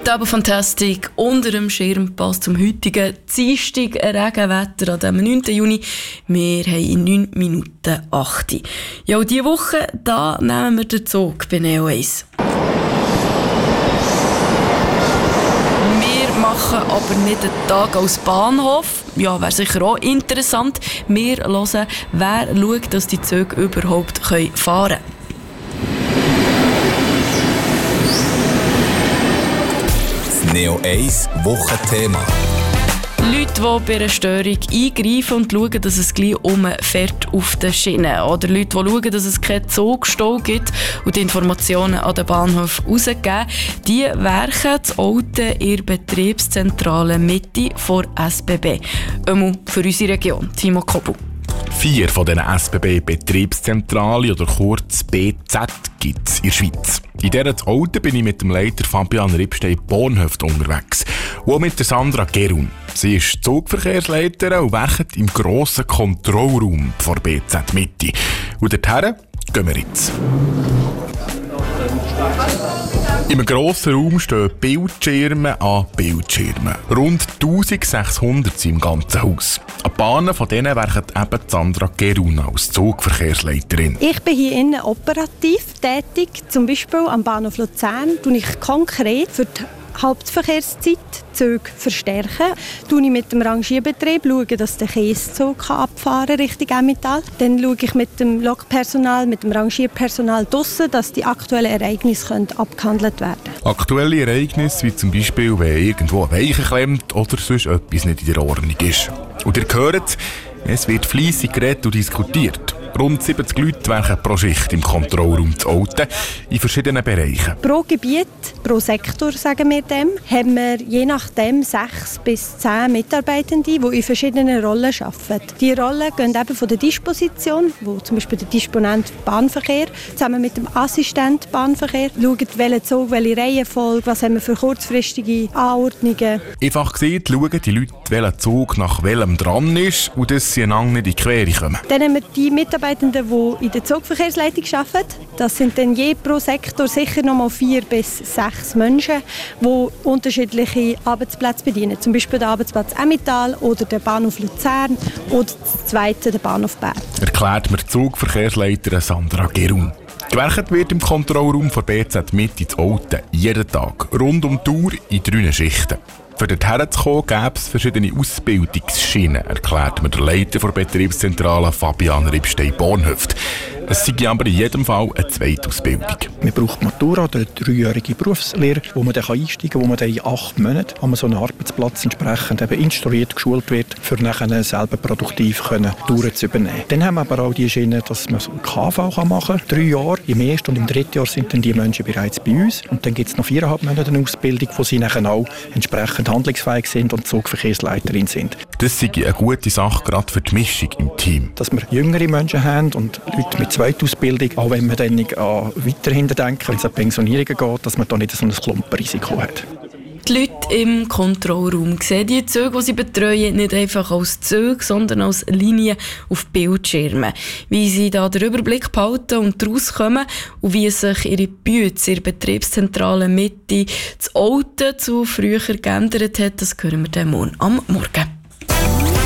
Die Abendfantastik unter dem Schirm passt zum heutigen Dienstag Regenwetter an dem 9. Juni. Wir haben in 9 Minuten 8. Ja, und diese Woche da nehmen wir den Zug bei Neo 1. Wir machen aber nicht einen Tag als Bahnhof. Ja, wäre sicher auch interessant. Wir hören, wer schaut, dass die Züge überhaupt fahren können. Neo 1 Wochenthema. Leute, die bei einer Störung eingreifen und schauen, dass es gleich umfährt auf den Schienen. Oder Leute, die schauen, dass es keinen Zugstau gibt und die Informationen an den Bahnhof rausgeben. Die werken das Olten in der Betriebszentrale Mitte vor SBB. Einmal für unsere Region. Timo Kobu. 4 von diesen SBB-Betriebszentralen oder kurz BZ gibt es in der Schweiz. In dieser Olten bin ich mit dem Leiter Fabian Ribstein-Bornhöft unterwegs. Und auch mit der Sandra Gerun. Sie ist Zugverkehrsleiterin und werkt im grossen Kontrollraum vor BZ Mitte. Und dorthin gehen wir jetzt. Im grossen Raum stehen Bildschirme an Bildschirmen. Rund 1600 sind im ganzen Haus. An Bahnen von denen werkt eben Sandra Gerun als Zugverkehrsleiterin. Ich bin hier innen operativ tätig. Zum Beispiel am Bahnhof Luzern tue ich konkret für die Hauptverkehrszeit Züge verstärken. Schaue ich mit dem Rangierbetrieb, schaue, dass der Käsezug abfahren kann Richtung Emmental. Dann schaue ich mit dem Lokpersonal, mit dem Rangierpersonal draussen, dass die aktuellen Ereignisse abgehandelt werden können. Aktuelle Ereignisse, wie zum Beispiel, wenn irgendwo ein Weichen klemmt oder sonst etwas nicht in der Ordnung ist. Und ihr hört, es wird fleissig geredet und diskutiert. Rund 70 Leute werken pro Schicht im Kontrollraum zu Olten in verschiedenen Bereichen. Pro Gebiet, pro Sektor, sagen wir dem, haben wir je nachdem 6 bis 10 Mitarbeitende, die in verschiedenen Rollen arbeiten. Die Rollen gehen eben von der Disposition, wo zum Beispiel der Disponent Bahnverkehr zusammen mit dem Assistent Bahnverkehr schaut, welchen Zug, welche Reihenfolge, was haben wir für kurzfristige Anordnungen. Einfach gesagt, schauen die Leute, welcher Zug nach welchem dran ist und dass sie einander nicht in die Quere kommen. Dann haben wir die Mitarbeitenden, die in der Zugverkehrsleitung arbeiten. Das sind dann je pro Sektor sicher noch mal 4 bis 6 Menschen, die unterschiedliche Arbeitsplätze bedienen. Zum Beispiel den Arbeitsplatz Emmental oder den Bahnhof Luzern oder das zweite, den Bahnhof Bern. Erklärt mir die Zugverkehrsleiterin Sandra Gerun. Gewerkt wird im Kontrollraum von BZ Mitte in Olten jeden Tag, rund um die Uhr in 3 Schichten. Für dorthin zu kommen, gäbe es verschiedene Ausbildungsschienen, erklärt mir der Leiter der Betriebszentrale Fabian Ribstein-Bornhöft. Es sei aber in jedem Fall eine Zweitausbildung. Man braucht Matura, eine 3-jährige Berufslehre, wo man dann einsteigen kann, wo man dann in 8 Monaten an so einem Arbeitsplatz entsprechend eben instruiert, geschult wird, für nachher selber produktiv Touren zu übernehmen. Dann haben wir aber auch die Schiene, dass man so einen KV machen kann. 3 Jahre, im ersten und im 3. Jahr sind dann die Menschen bereits bei uns. Und dann gibt es noch 4,5 Monate eine Ausbildung, wo sie nachher auch entsprechend handlungsfähig sind und Zugverkehrsleiterin sind. Das sei eine gute Sache, gerade für die Mischung im Team. Dass wir jüngere Menschen haben und Leute mit Zweitausbildung, auch wenn man dann nicht weiterhin denken, wenn es an Pensionierungen geht, dass man da nicht so ein Klumpenrisiko hat. Die Leute im Kontrollraum sehen die Züge, die sie betreuen, nicht einfach als Züge, sondern als Linien auf Bildschirmen. Wie sie da den Überblick behalten und rauskommen und wie sich ihre Bütze in der Betriebszentrale Mitte zu Olten zu früher geändert hat, das hören wir dann morgen am Morgen.